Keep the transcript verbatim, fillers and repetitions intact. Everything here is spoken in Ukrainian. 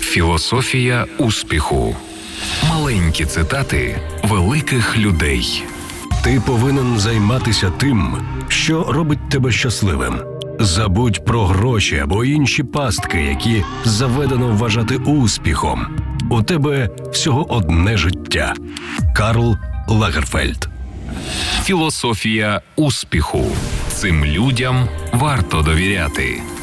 Філософія успіху. Маленькі цитати великих людей. Ти повинен займатися тим, що робить тебе щасливим. Забудь про гроші або інші пастки, які заведено вважати успіхом. У тебе всього одне життя. Карл Лагерфельд. Філософія успіху. Цим людям варто довіряти.